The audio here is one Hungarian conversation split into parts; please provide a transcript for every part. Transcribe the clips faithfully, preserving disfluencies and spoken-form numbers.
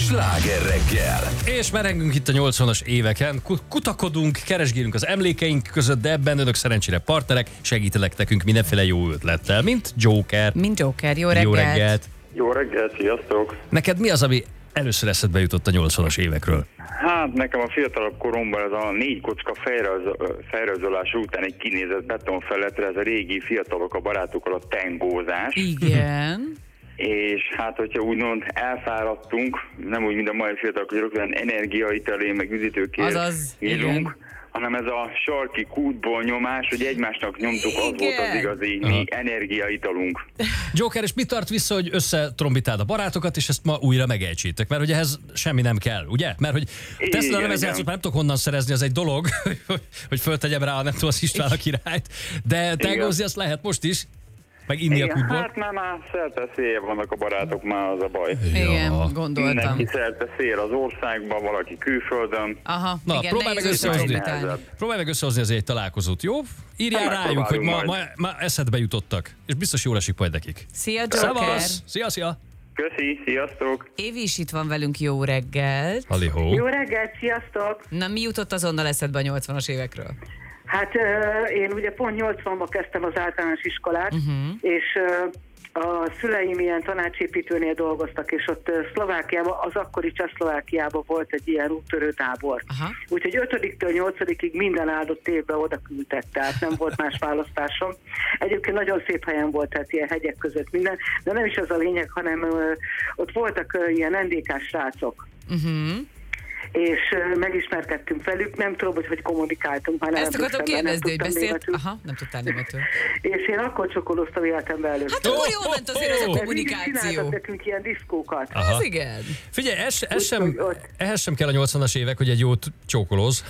Sláger reggel. És merengünk itt a nyolcvanas éveken, kutakodunk, keresgélünk az emlékeink között, de ebben önök szerencsére partnerek, segítenek nekünk mindenféle jó ötlettel, mint Joker. Mint Joker, jó reggelt. Jó reggelt. Jó reggelt, sziasztok! Neked mi az, ami először eszedbe jutott a nyolcvanas évekről? Hát nekem a fiatalabb koromban ez a négy kocka fejrajzolás után egy kinézett betonfelületre, ez a régi fiatalok a barátokkal a tengózás. Igen. És hát, hogyha úgymond elfáradtunk, nem úgy, mint a mai fiatalok, hogy olyan energiaitalé, meg üdítőkért élünk, hanem ez a sarki kútból nyomás, hogy egymásnak nyomtuk, az volt az igazi mi energiaitalunk. Joker, és mit tart vissza, hogy összetrombitáld a barátokat, és ezt ma újra megejtsétek? Mert hogy ehhez semmi nem kell, ugye? Mert hogy Tesla nem ezzel, nem tudok honnan szerezni, az egy dolog, hogy föltegyem rá, nem tudom, az István a királyt, de tengózni azt lehet most is. Meg inni igen, a kútból. Hát már, már szerte szél vannak a barátok, már az a baj. Igen, gondoltam. Mindenki szerte szél az országban, valaki külföldön. Aha, na, igen, próbálj meg összehozni. Nehezebb. Próbálj meg összehozni azért egy találkozót, jó? Írjál Hát rájuk, hogy ma, ma, majd. ma eszedbe jutottak. És biztos jól esik majd nekik. Szia, Joker! Szevasz! Szia, szia! Köszi, sziasztok! Évi is itt van velünk, jó reggelt. Halihó. Jó reggelt, sziasztok! Na, mi jutott azonnal eszedbe a nyolcvanas évekről? Hát uh, én ugye pont nyolcvanban kezdtem az általános iskolát, uh-huh. és uh, a szüleim ilyen tanácsépítőnél dolgoztak, és ott uh, Szlovákiában, az akkori Csehszlovákiában volt egy ilyen úttörő tábor. Uh-huh. Úgyhogy ötödiktől nyolcadikig minden áldott évben oda küldtek, tehát nem volt más választásom. Egyébként nagyon szép helyen volt, tehát ilyen hegyek között minden, de nem is az a lényeg, hanem uh, ott voltak uh, ilyen en dé ká-s srácok. Uh-huh. És uh, megismerkedtünk velük, nem tudom, hogy hogy kommunikáltunk. Már ezt akartam kérdezni, hogy beszélt? Aha, nem tudtál németül. És én akkor csokoloztam életemben először. Hát akkor jól ment azért ez a kommunikálció. Csináltak nekünk ilyen diszkókat. Aha. Ez igen. Figyelj, ez, ez sem, ehhez sem kell a nyolcvanas évek, hogy egy jót csókolóz.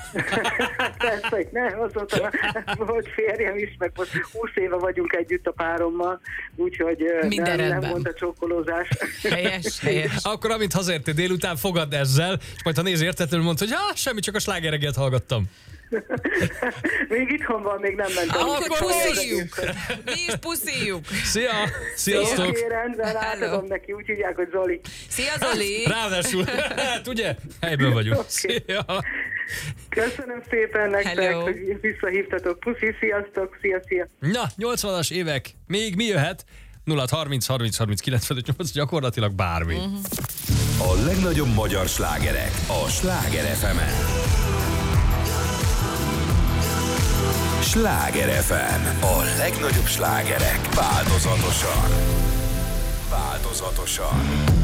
Persze, hogy nem, azóta volt férjem is, meg most húsz éve vagyunk együtt a párommal, úgyhogy nem, nem volt a csókolózás. Helyes, helyes. Akkor amint hazértél délután, fogadd ezzel, és majd ha néz értetlenül mondd, hogy hát semmi, csak a Sláger reggelt hallgattam. Még itthon van, még nem mentem. Akkor puszíjuk! Mi is puszíjuk! Szia! Sziasztok! Oké, rendben, átadom neki, úgy hívják, hogy Zoli. Szia, Zoli! Ráadásul, hát ugye? Helyből vagyunk. Okay. Szia! Köszönöm szépen nektek, Hello. hogy visszahívtatok. Puszi, sziasztok, szia, szia. Na, nyolcvanas évek, még mi jöhet? nulla harminc harminc harminc kilencvenöt nyolc, gyakorlatilag bármi. Uh-huh. A legnagyobb magyar slágerek a Sláger ef emen. Sláger ef em. A legnagyobb slágerek változatosan. Változatosan.